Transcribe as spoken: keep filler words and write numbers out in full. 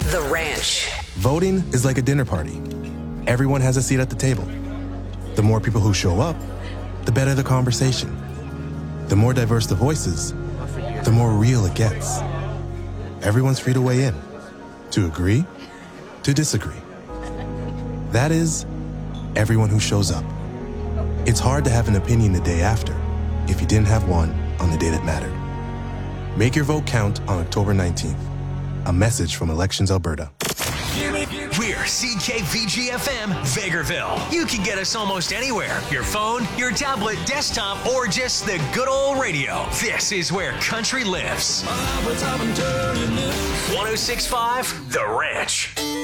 The Ranch. Voting is like a dinner party. Everyone has a seat at the table. The more people who show up, the better the conversation. The more diverse the voices, the more real it gets. Everyone's free to weigh in, to agree, to disagree. That is, everyone who shows up. It's hard to have an opinion the day after if you didn't have one on the day that mattered. Make your vote count on October nineteenth. A message from Elections Alberta. We're C K V G F M, Vegreville. You can get us almost anywhere. Your phone, your tablet, desktop, or just the good old radio. This is where country lives. one oh six point five, The Ranch.